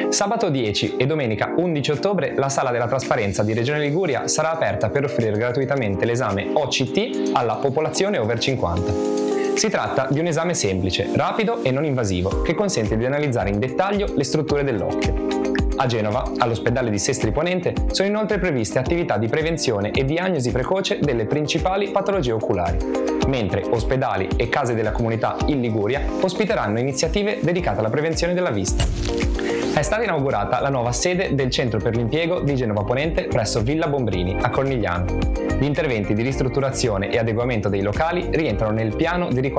Sabato 10 e domenica 11 ottobre la Sala della Trasparenza di Regione Liguria sarà aperta per offrire gratuitamente l'esame OCT alla popolazione over 50. Si tratta di un esame semplice, rapido e non invasivo che consente di analizzare in dettaglio le strutture dell'occhio. A Genova, all'ospedale di Sestri Ponente, sono inoltre previste attività di prevenzione e diagnosi precoce delle principali patologie oculari, mentre ospedali e case della comunità in Liguria ospiteranno iniziative dedicate alla prevenzione della vista. È stata inaugurata la nuova sede del Centro per l'Impiego di Genova Ponente presso Villa Bombrini, a Cornigliano. Gli interventi di ristrutturazione e adeguamento dei locali rientrano nel piano di